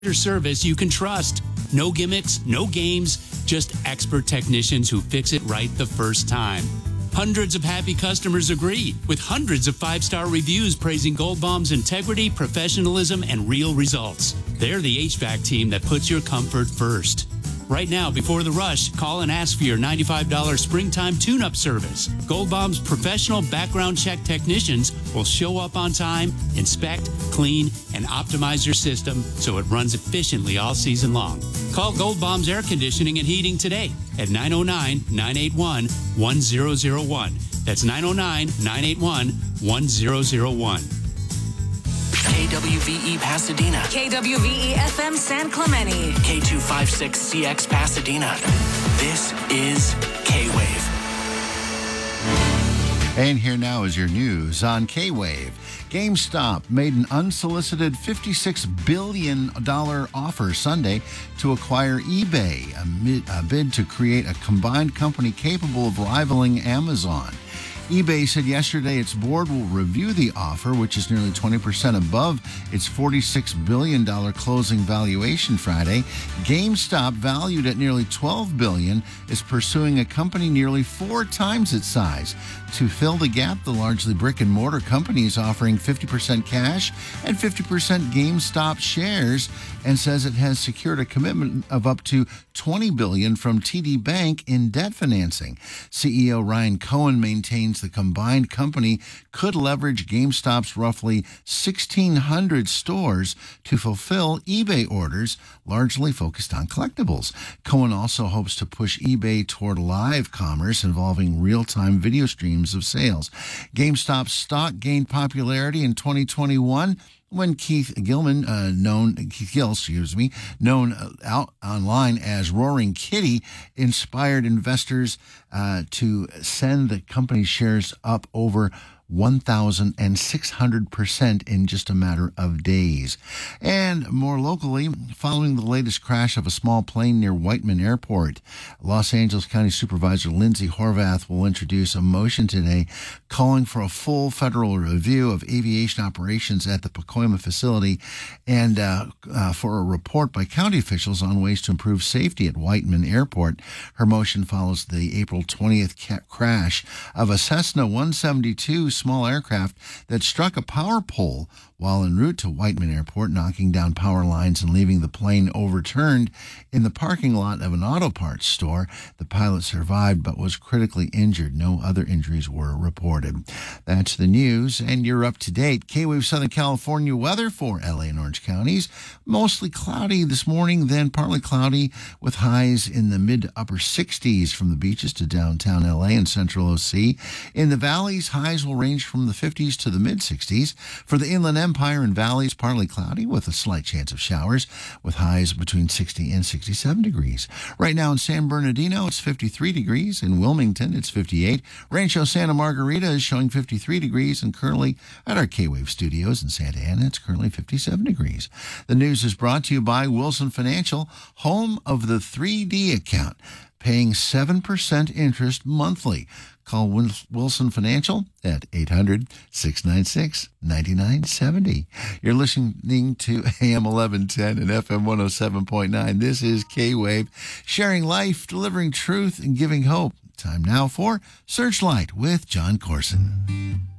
service you can trust. No gimmicks, no games, just expert technicians who fix it right the first time. Hundreds of happy customers agree, with hundreds of 5-star reviews praising Gold Bomb's integrity, professionalism, and real results. They're the HVAC team that puts your comfort first. Right now, before the rush, call and ask for your $95 springtime tune-up service. Gold Bomb's professional background check technicians will show up on time, inspect, clean, and optimize your system so it runs efficiently all season long. Call Gold Bomb's Air Conditioning and Heating today at 909-981-1001. That's 909-981-1001. KWVE Pasadena. KWVE FM San Clemente. K256CX Pasadena. This is K-Wave. And here now is your news on K-Wave. GameStop made an unsolicited $56 billion offer Sunday to acquire eBay, a bid to create a combined company capable of rivaling Amazon. eBay said yesterday its board will review the offer, which is nearly 20% above its $46 billion closing valuation Friday. GameStop, valued at nearly $12 billion, is pursuing a company nearly 4 times its size. To fill the gap, the largely brick-and-mortar company is offering 50% cash and 50% GameStop shares and says it has secured a commitment of up to $20 billion from TD Bank in debt financing. CEO Ryan Cohen maintains the combined company could leverage GameStop's roughly 1,600 stores to fulfill eBay orders, largely focused on collectibles. Cohen also hopes to push eBay toward live commerce involving real-time video streams of sales. GameStop's stock gained popularity in 2021 when Keith Gill, known out online as Roaring Kitty, inspired investors to send the company's shares up over 1,600% in just a matter of days. And more locally, following the latest crash of a small plane near Whiteman Airport, Los Angeles County Supervisor Lindsay Horvath will introduce a motion today calling for a full federal review of aviation operations at the Pacoima facility and for a report by county officials on ways to improve safety at Whiteman Airport. Her motion follows the April 20th crash of a Cessna 172 small aircraft that struck a power pole while en route to Whiteman Airport, knocking down power lines and leaving the plane overturned in the parking lot of an auto parts store. The pilot survived but was critically injured. No other injuries were reported. That's the news, and you're up to date. K-Wave Southern California weather for LA and Orange counties. Mostly cloudy this morning, then partly cloudy with highs in the mid to upper 60s from the beaches to downtown LA and central OC. In the valleys, highs will range from the 50s to the mid 60s. For the Inland Empire and valleys, partly cloudy with a slight chance of showers with highs between 60 and 67 degrees. Right now in San Bernardino, it's 53 degrees. In Wilmington, it's 58. Rancho Santa Margarita is showing 53 degrees. And currently at our K-Wave studios in Santa Ana, it's currently 57 degrees. The news is brought to you by Wilson Financial, home of the 3D account, paying 7% interest monthly. Call Wilson Financial at 800-696-9970. You're listening to AM 1110 and FM 107.9. This is K-Wave, sharing life, delivering truth, and giving hope. Time now for Searchlight with John Corson.